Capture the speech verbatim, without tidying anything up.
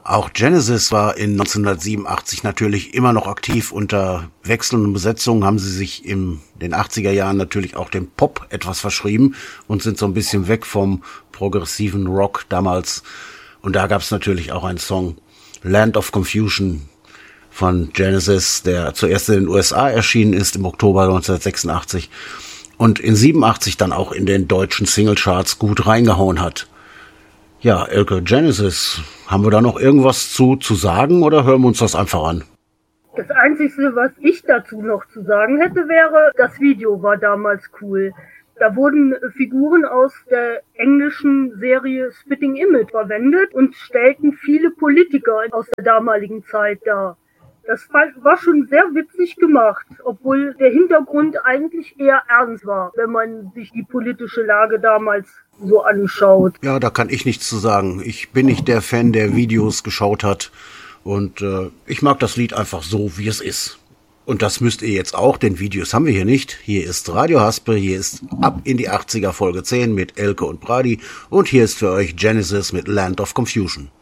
Auch Genesis war in neunzehnhundertsiebenundachtzig natürlich immer noch aktiv. Unter wechselnden Besetzungen haben sie sich in den achtziger Jahren natürlich auch dem Pop etwas verschrieben und sind so ein bisschen weg vom progressiven Rock damals. Und da gab es natürlich auch einen Song, Land of Confusion von Genesis, der zuerst in den U S A erschienen ist im Oktober neunzehnhundertsechsundachtzig und in siebenundachtzig dann auch in den deutschen Singlecharts gut reingehauen hat. Ja, Elke, Genesis, haben wir da noch irgendwas zu, zu sagen oder hören wir uns das einfach an? Das Einzige, was ich dazu noch zu sagen hätte, wäre, das Video war damals cool. Da wurden Figuren aus der englischen Serie Spitting Image verwendet und stellten viele Politiker aus der damaligen Zeit dar. Das war schon sehr witzig gemacht, obwohl der Hintergrund eigentlich eher ernst war, wenn man sich die politische Lage damals so anschaut. Ja, da kann ich nichts zu sagen. Ich bin nicht der Fan, der Videos geschaut hat. Und äh, ich mag das Lied einfach so, wie es ist. Und das müsst ihr jetzt auch, denn Videos haben wir hier nicht. Hier ist Radio Haspel, hier ist Ab in die achtziger Folge zehn mit Elke und Brady. Und hier ist für euch Genesis mit Land of Confusion.